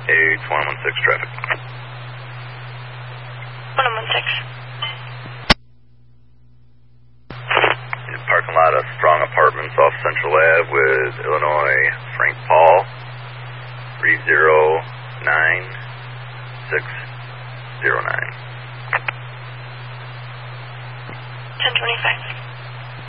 H116 traffic. 116. Parking lot of Strong Apartments off Central Ave with Illinois Frank Paul, 309609. 1025.